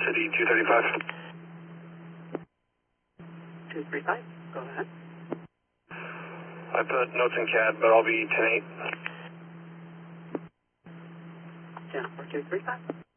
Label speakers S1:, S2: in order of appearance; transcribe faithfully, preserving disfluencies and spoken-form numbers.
S1: City two thirty-five.
S2: two thirty-five, go ahead.
S1: I put notes in C A D, but I'll be ten eight.
S2: Jennifer two thirty-five.